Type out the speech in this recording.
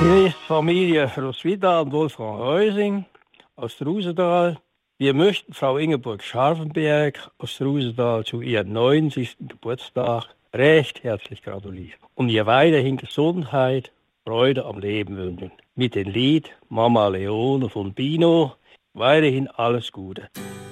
Hier ist Familie Roswitha und Wolfgang Reusing aus Trusental. Wir möchten Frau Ingeborg Scharfenberg aus Trusental zu ihrem 90. Geburtstag recht herzlich gratulieren und ihr weiterhin Gesundheit, Freude am Leben wünschen. Mit dem Lied Mama Leone von Bino weiterhin alles Gute.